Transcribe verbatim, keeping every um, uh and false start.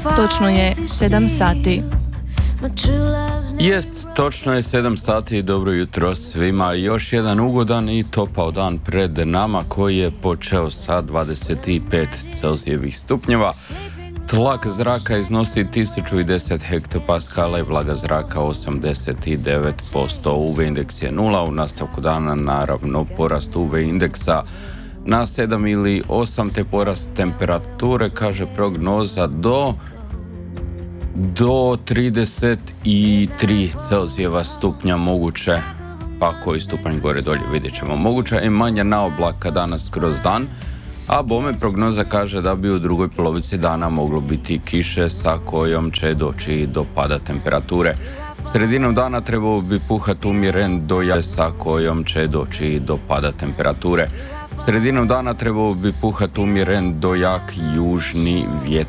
Točno je sedam sati. Jest, točno je sedam sati i dobro jutro svima. Još jedan ugodan i topao dan pred nama koji je počeo sa dvadeset pet Celzijevih stupnjeva. Tlak zraka iznosi tisuću deset hektopaskala i vlaga zraka osamdeset devet posto. U ve indeks je nula, u nastavku dana naravno porast u ve indeksa na sedam ili osam te porast temperature, kaže prognoza do do trideset tri Celzijeva stupnja moguće, pa koji stupanj gore dolje vidjet ćemo. Moguća je manja naoblaka danas kroz dan, a bome prognoza kaže da bi u drugoj polovici dana moglo biti kiše sa kojom će doći do pada temperature. Sredinom dana trebao bi puhati umjeren dojak sa kojom će doći do pada temperature. Sredinom dana trebao bi puhati umjeren dojak južni vjetar.